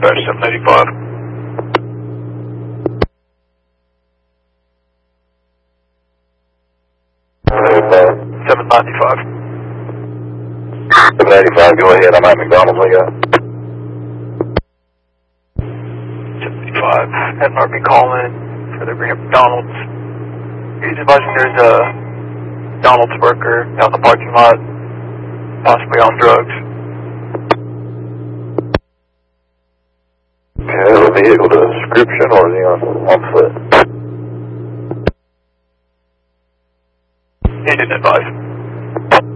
dispatch 785. 795. 785, go ahead. I'm at McDonald's, I got. 785. Had an RP call in for the bring up McDonald's. He's advising there's a McDonald's worker out in the parking lot, possibly on drugs. Okay, is the vehicle description or is he on foot? He didn't advise.